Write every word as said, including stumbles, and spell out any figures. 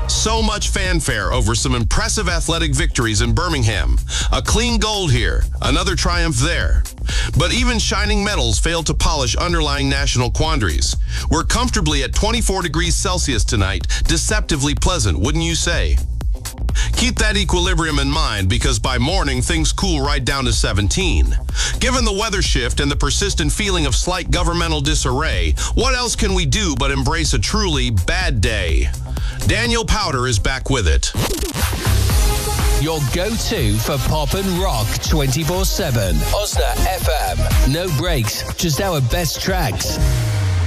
So much fanfare over some impressive athletic victories in Birmingham. A clean gold here, another triumph there. But even shining medals fail to polish underlying national quandaries. We're comfortably at twenty-four degrees Celsius tonight, deceptively pleasant, wouldn't you say? Keep that equilibrium in mind because by morning things cool right down to seventeen. Given the weather shift and the persistent feeling of slight governmental disarray, what else can we do but embrace a truly bad day? Daniel Powder is back with it. Your go-to for pop and rock twenty-four seven. Osna F M. No breaks, just our best tracks.